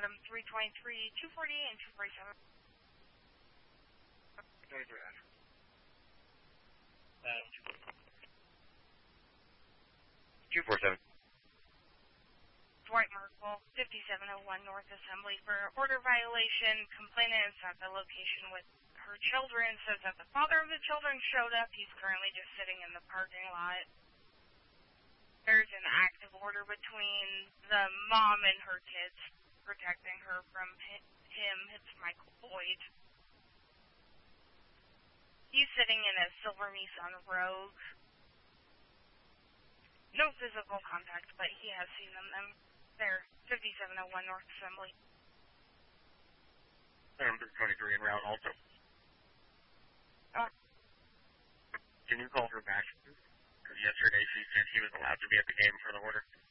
bottom 323, 240, and 247. 23 after. 247. Dwight Merkel, 5701 North Assembly for order violation. Complainant is at the location with her children. Says that the father of the children showed up. He's currently just sitting in the parking lot. There's an active order between the mom and her kids, protecting her from him. It's Michael Boyd. He's sitting in a silver Nissan Rogue. No physical contact, but he has seen them. There, 5701 North Assembly. 23 en route also. Can you call her back? Because yesterday she said she was allowed to be at the game for the order.